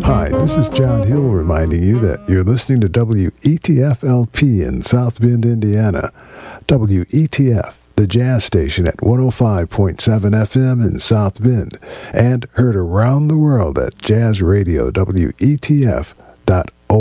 Hi, this is John Hill reminding you that you're listening to WETF-LP in South Bend, Indiana. WETF, the jazz station at 105.7 FM in South Bend, and heard around the world at jazzradio.wetf.org.